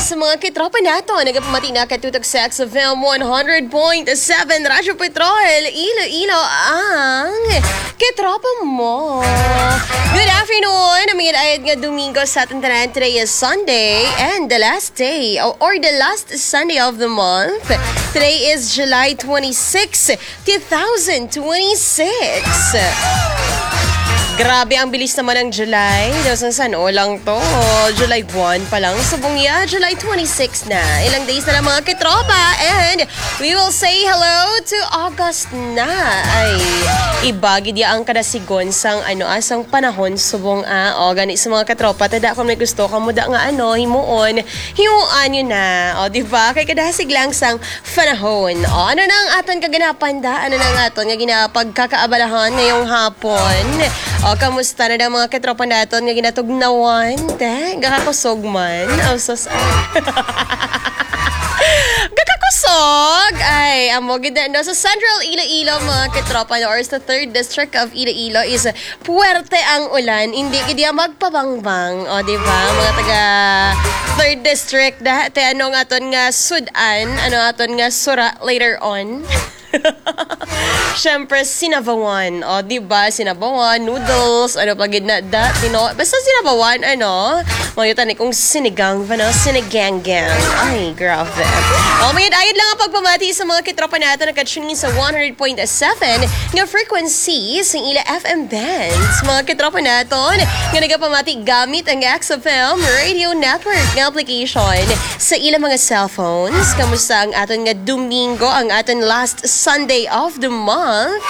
sa mga kitropa nato. Nagapamati na katutag sa XFM 100.7 Radyo Petrol. Ilo ang kitropa mo. Good afternoon. Amingin ayad nga Domingo sa ating tanan. Today is Sunday and the last day or the last Sunday of the month. Today is July 26, 2026. Grabe, ang bilis naman ng July. Saan lang to? July 1 pa lang. Subong July 26 na. Ilang days na lang mga kitropa. And we will say hello to August na. Ay, ibagi dia ang kadasigon sang asang panahon. Subong gani sa mga kitropa. Tada kung may gusto ka mo da nga himuon nyo na. Diba? Kay kadasig lang sang panahon. Ano nang aton kaganapan da? Ano nang aton nga ginapagkakaabalahan ngayong hapon? Kamusta na daw mga katropa natin nga ginatugnawan? Gakakusog man. Gakakusog! Ay, amo gina sa Central Iloilo mga katropa or sa 3rd District of Iloilo is puwerte ang ulan. Hindi kaya magpabangbang. O, diba? Mga taga 3rd District dahil anong aton nga sudan, aton nga sura later on. Siyempre, sinabawan. O, diba? Sinabawan, noodles, pagid na basta sinabawan, mayutan kung sinigang, sinigang-gang. Ay, grabe. O, mayad ayad lang ang pagpamati sa mga kitropa natin na katsunin sa 100.7 nga frequency sa ila FM bands. Mga kitropa natin nga nagapamati gamit ang XFM Radio Network nga application sa ila mga cellphones. Kamusta ang aton nga Domingo, ang aton last Sunday of the month.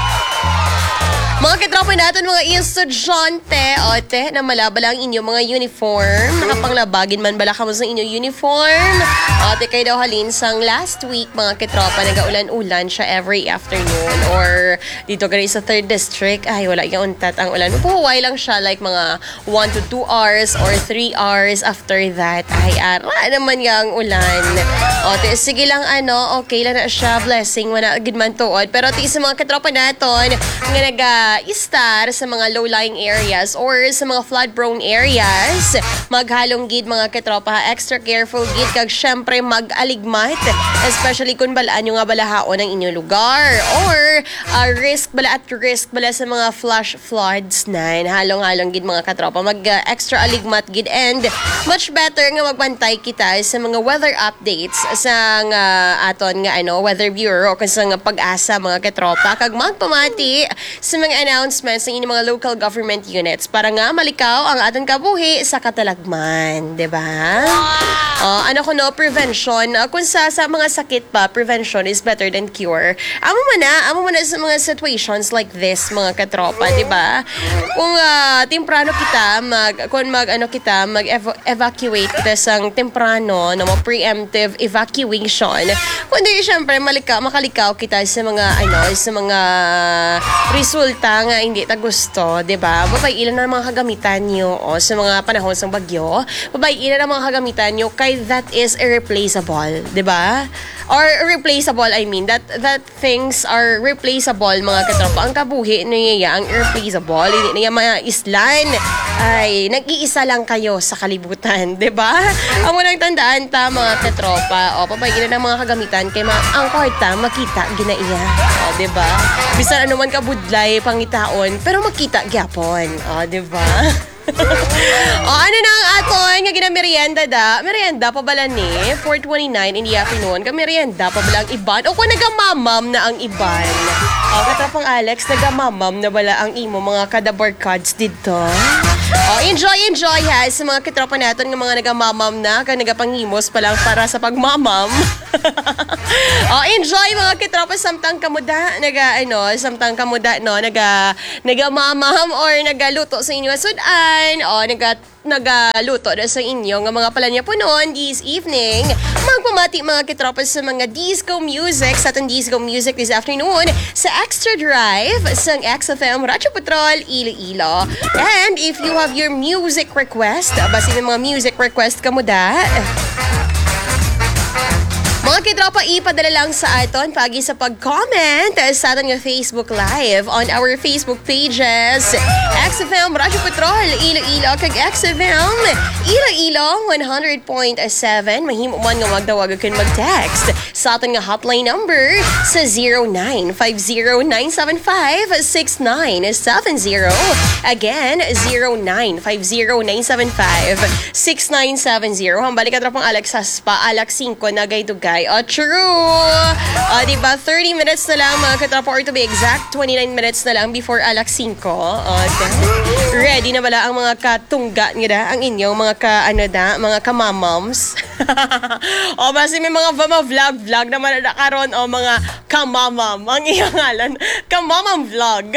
Mga kitropa natin, mga estudyante, na malabala ang inyong mga uniform. Nakapanglabagin man bala ka mo sa inyong uniform. Kayo daw halin sang last week, mga kitropa, nagaulan-ulan siya every afternoon. Or dito gani sa 3rd District, ay wala yung untat ang ulan. Puhuway lang siya like mga 1 to 2 hours or 3 hours after that. Ay, ara naman yung ulan. Sige lang okay lang na siya. Blessing, wala good man tuod. Pero sa mga kitropa natin, nga istar sa mga low-lying areas or sa mga flood-prone areas, maghalong gid mga katropa, extra careful gid kag syempre mag-aligmat, especially kung balaan yung nga balahaon ng inyong lugar or risk bala sa mga flash floods na halong-halong gid mga katropa, mag-extra aligmat gid and much better nga magbantay kita sa mga weather updates sa aton nga Weather Bureau o sa pag-asa mga katropa kag magpamati sa mga announcements ng inyong mga local government units para nga malikaw ang ating kabuhi sa katalagman, diba? Prevention. Kung sa mga sakit pa, prevention is better than cure. Amo man na sa mga situations like this, mga katropa, diba? Kung temprano kita, mag-evacuate kita sang temprano, preemptive evacuation, kundi syempre makalikaw kita sa mga, sa mga resulta nga hindi ta gusto, 'di ba? Babay-ilan na mga kagamitan niyo sa mga panahon ng bagyo. Babay-ilan na mga kagamitan niyo kay that is irreplaceable, 'di ba? Or replaceable, I mean that things are replaceable mga katropa. Ang kabuhi niya ang irreplaceable, hindi niya maislan. Ay, nag-iisa lang kayo sa kalibutan, 'di ba? Ang unang tandaan ta mga katropa, babay-ilan na mga kagamitan kay ang kwarta makita ginaiya. 'Di ba? Bisan ano man ka budlay pangitaon, pero makita gyapon. Diba? Ano na ang aton nga ginamerienda da? Merienda pa bala ni 4:29 in the afternoon. Merienda pa bala ang iban? O kung nagamamam na ang iban? Katapang Alex, nagamamam na bala ang imo mga kadabarkads dito? Enjoy ha sa mga kitropa natin ng mga nagamamam na kaya nagapangimos pa lang para sa pagmamam. Enjoy mga kitropa samtang kamuda nagamamam or nagaluto sa inyo sudan nagaluto na sa inyo ng mga palanya po noon this evening. Magpamati mga kitropa sa mga disco music sa ating disco music this afternoon sa Extra Drive sa XFM Radyo Petrol Iloilo. And if you have your music request, basin ng mga music request ka mo da. Mga kitropa, ipadala lang sa aton pagi sa pag-comment sa aton nga Facebook Live on our Facebook pages. XFM Radyo Patrol, Iloilo, kag XFM Iloilo 100.7. Mahimo man nga magdawag kung mag-text sa aton nga hotline number sa 0950-975-6970. Again, 0950-975-6970. Ang balik katropang Alex Haspa, Alex 5 na gay-dugay. True! Diba, 30 minutes na lang mga katropa, or to be exact, 29 minutes na lang before Alex 5. Ready na bala ang mga katungga nila, ang inyong mga mga kamamams? Basta may mga vlog naman na karon mga kamamam. Ang iyong ngalan, kamamam vlog.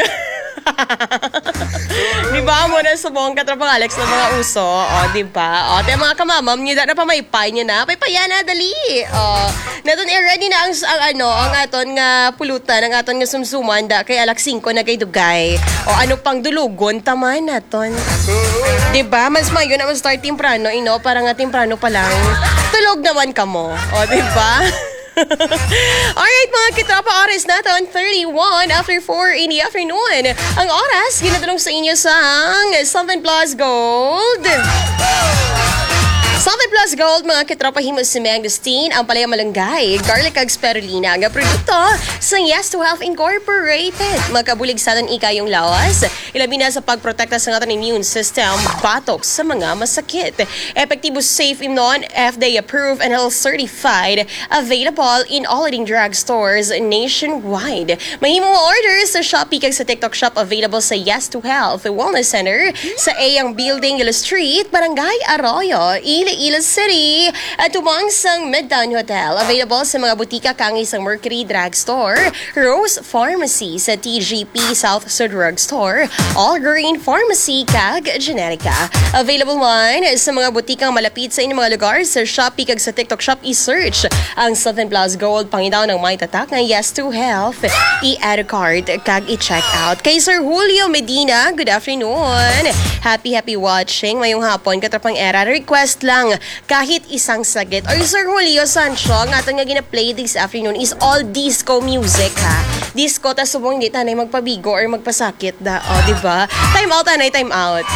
Diba mo na sa buong katropang Alex na mga uso, diba? Tayo mga kamamam, nyo na pa may pay nyo na. Paypayan na, dali. Naton ready na ang aton nga pulutan, ang aton nga sumsuman da kay Alex 5 na kay dugay. Ano pang dulugon, taman naton. Diba? Mas mayo na start timprano, para nga timprano pa lang. Tulog naman ka mo. Diba? Alright mga kitropa, oras natin 31 after 4 in the afternoon. Ang oras, ginadalong sa inyo sang Something Plus Gold. Something Plus Gold, mga kitropa, himos si Mangosteen, ang palaya malunggay, garlic ag spirulina, nga produkto sa Yes to Health Incorporated. Magkabulig sa atin ikayong lawas, ilabi na sa pagprotekta sa ating immune system, batok sa mga masakit. Epektibo, safe, immune, FDA approved and health certified, available in all leading drugstores nationwide. Mahimo mo order sa Shopee kag sa TikTok shop, available sa Yes to Health Wellness Center sa Ayang Building, Yellow Street, Barangay Arroyo, Iloilo City, at tumang sang Midtown Hotel. Available sa mga butika kang isang Mercury Drugstore, Rose Pharmacy sa TGP South sa Drugstore, All Green Pharmacy kag Generika. Available man sa mga butikang malapit sa inyong mga lugar sa Shopee kag sa TikTok shop. I-search ang Something Plus Gold, pangitaw ng may tatak ng Yes to Health. I-add card kag i-check out. Kay Sir Julio Medina, good afternoon. Happy watching. Mayong hapon, katropang era. Request lang kahit isang sagit. Or Sir Julio Sancho, ang ating nga gina-play this afternoon is all disco music, ha? Disco, tas subong hindi tanay magpabigo or magpasakit da. Diba? Time out, tanay, time out.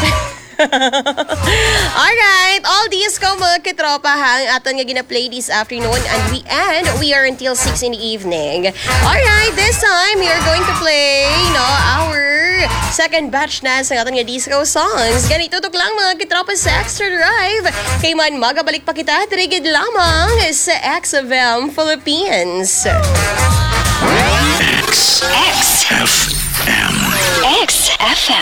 Alright, all disco mga kitropa, ha? Ang ating nga gina-play this afternoon, and we are until 6 in the evening. Alright, this time we are going to play, our second batch na sa ating nga disco songs. Ganito tuk lang mga kitropa sa Extra Drive. Kay man magabalik pa kita, trigid lamang sa XFM Philippines. XFM.